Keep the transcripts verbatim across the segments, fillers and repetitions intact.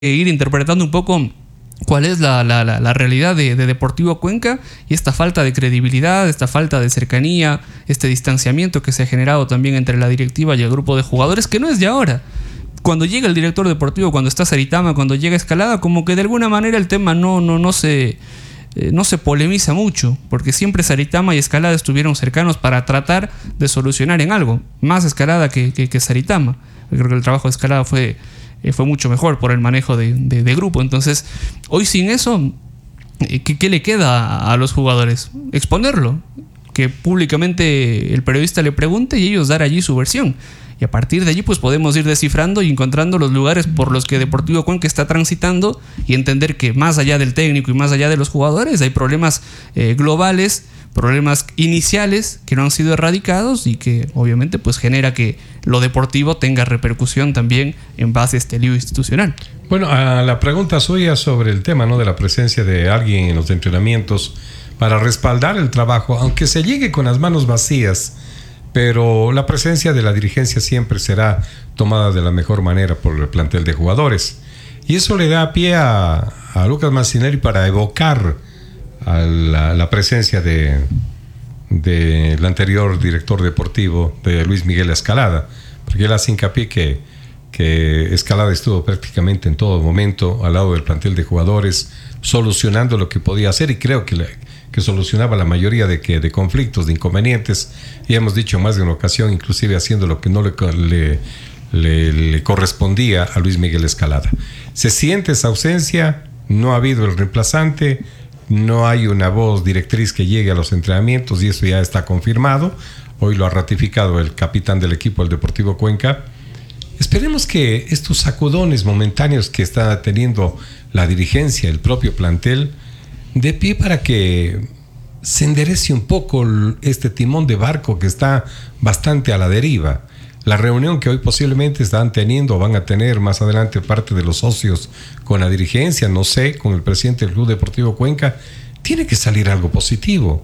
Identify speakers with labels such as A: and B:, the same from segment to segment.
A: ir interpretando un poco cuál es la, la, la, la realidad de, de Deportivo Cuenca y esta falta de credibilidad, esta falta de cercanía, este distanciamiento que se ha generado también entre la directiva y el grupo de jugadores, que no es de ahora. Cuando llega el director deportivo, cuando está Saritama, cuando llega Escalada, como que de alguna manera el tema no, no, no se... Eh, no se polemiza mucho, porque siempre Saritama y Escalada estuvieron cercanos para tratar de solucionar en algo, más Escalada que, que, que Saritama. Yo creo que el trabajo de Escalada fue, eh, fue mucho mejor por el manejo de, de, de grupo. Entonces, hoy sin eso, eh, ¿qué, qué le queda a, a los jugadores? Exponerlo, que públicamente el periodista le pregunte y ellos dar allí su versión. Y a partir de allí pues podemos ir descifrando y encontrando los lugares por los que Deportivo Cuenca está transitando y entender que más allá del técnico y más allá de los jugadores hay problemas eh, globales, problemas iniciales que no han sido erradicados y que obviamente pues genera que lo deportivo tenga repercusión también en base a este lío institucional.
B: Bueno, a la pregunta suya sobre el tema, ¿no?, de la presencia de alguien en los entrenamientos para respaldar el trabajo, aunque se llegue con las manos vacías, pero la presencia de la dirigencia siempre será tomada de la mejor manera por el plantel de jugadores. Y eso le da pie a, a Lucas Mancinelli para evocar a la, la presencia de del anterior director deportivo, de Luis Miguel Escalada, porque él hace hincapié que, que Escalada estuvo prácticamente en todo momento al lado del plantel de jugadores, solucionando lo que podía hacer, y creo que le que solucionaba la mayoría de, que, de conflictos, de inconvenientes, y hemos dicho más de una ocasión, inclusive haciendo lo que no le, le, le, le correspondía a Luis Miguel Escalada. Se siente esa ausencia, no ha habido el reemplazante, no hay una voz directriz que llegue a los entrenamientos, y eso ya está confirmado. Hoy lo ha ratificado el capitán del equipo, el Deportivo Cuenca. Esperemos que estos sacudones momentáneos que está teniendo la dirigencia, el propio plantel, de pie para que se enderece un poco este timón de barco que está bastante a la deriva. La reunión que hoy posiblemente están teniendo o van a tener más adelante parte de los socios con la dirigencia, no sé, con el presidente del Club Deportivo Cuenca, tiene que salir algo positivo.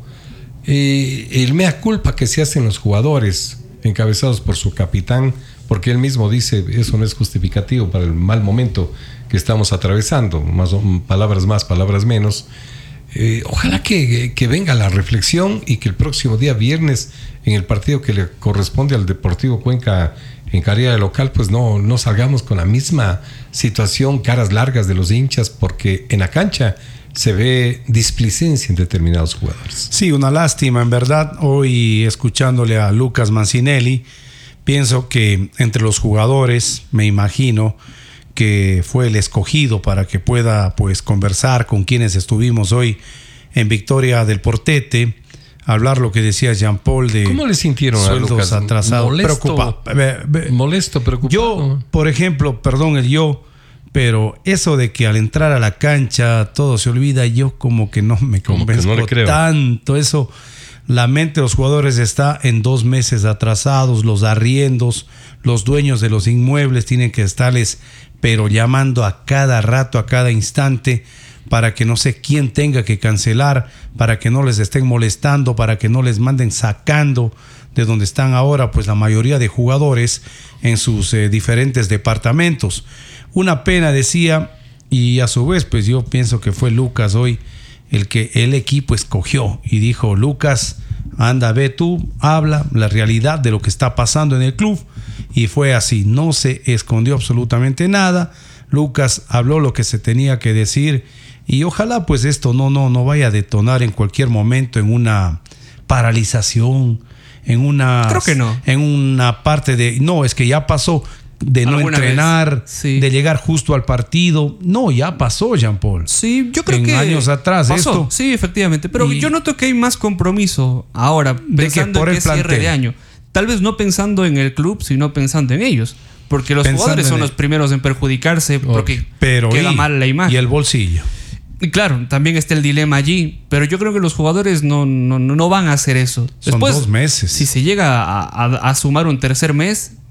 B: Eh, el mea culpa que se hacen los jugadores encabezados por su capitán, porque él mismo dice eso no es justificativo para el mal momento que estamos atravesando, más, palabras más, palabras menos. Eh, ojalá que, que venga la reflexión y que el próximo día viernes, en el partido que le corresponde al Deportivo Cuenca en calidad de local, pues no, no salgamos con la misma situación, caras largas de los hinchas, porque en la cancha se ve displicencia en determinados jugadores.
C: Sí, una lástima, en verdad. Hoy, escuchándole a Lucas Mancinelli, pienso que entre los jugadores, me imagino que fue el escogido para que pueda pues conversar con quienes estuvimos hoy en Victoria del Portete, hablar lo que decía Jean Paul de
B: ¿cómo le sintieron
C: sueldos
B: a Lucas?
C: atrasados.
B: Molesto,
C: Preocupa, be, be,
B: molesto, preocupado.
C: Yo, por ejemplo, perdón el yo, pero eso de que al entrar a la cancha todo se olvida, yo como que no me convenzco no tanto. Eso, la mente de los jugadores está en dos meses atrasados, los arriendos, los dueños de los inmuebles tienen que estarles pero llamando a cada rato, a cada instante, para que no sé quién tenga que cancelar, para que no les estén molestando, para que no les manden sacando de donde están ahora pues la mayoría de jugadores en sus eh, diferentes departamentos. Una pena, decía, y a su vez pues yo pienso que fue Lucas hoy el que el equipo escogió y dijo: Lucas, anda, ve tú, habla la realidad de lo que está pasando en el club. Y fue así, no se escondió absolutamente nada. Lucas habló lo que se tenía que decir, y ojalá pues esto no, no, no vaya a detonar en cualquier momento en una paralización, en una,
A: creo que no.
C: en una parte de, no, es que ya pasó, de no entrenar, sí, de llegar justo al partido. No, ya pasó, Jean Paul.
A: Sí, yo creo
C: en
A: que
C: años atrás
A: pasó.
C: Esto.
A: Sí, efectivamente, pero y yo noto que hay más compromiso ahora, pensando en que es cierre de año. Tal vez no pensando en el club, sino pensando en ellos. Porque los pensando jugadores son los primeros en perjudicarse, porque pero queda y, mal la imagen.
C: Y el bolsillo.
A: Y claro, también está el dilema allí. Pero yo creo que los jugadores no, no, no van a hacer eso.
C: Son
A: Después,
C: dos meses.
A: Si se llega a, a, a sumar un tercer mes,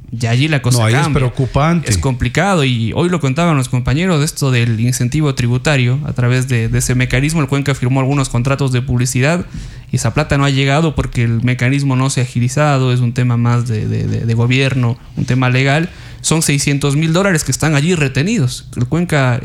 A: ya allí la cosa
C: no, ahí
A: cambia.
C: Es preocupante.
A: Es complicado, y hoy lo contaban los compañeros de esto del incentivo tributario. A través de, de ese mecanismo, el Cuenca firmó algunos contratos de publicidad y esa plata no ha llegado porque el mecanismo no se ha agilizado. Es un tema más de, de, de, de gobierno, un tema legal. Son seiscientos mil dólares que están allí retenidos. El Cuenca